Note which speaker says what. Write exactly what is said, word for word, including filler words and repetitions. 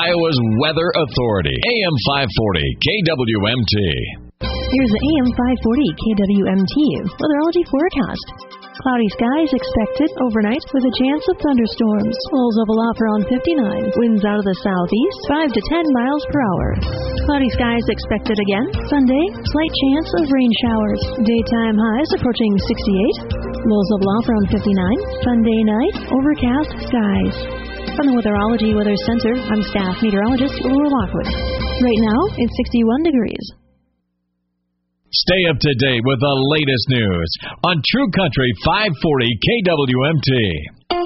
Speaker 1: Iowa's Weather Authority. A M five forty K W M T.
Speaker 2: Here's the A M five forty K W M T weatherology forecast. Cloudy skies expected overnight with a chance of thunderstorms. Lows level off around fifty-nine. Winds out of the southeast, five to ten miles per hour. Cloudy skies expected again. Sunday, slight chance of rain showers. Daytime highs approaching sixty-eight. Lows level off around fifty-nine. Sunday night, overcast skies. From the Weatherology Weather Center, I'm staff meteorologist Laura Lockwood. Right now, it's sixty-one degrees.
Speaker 1: Stay up to date with the latest news on True Country five forty K W M T.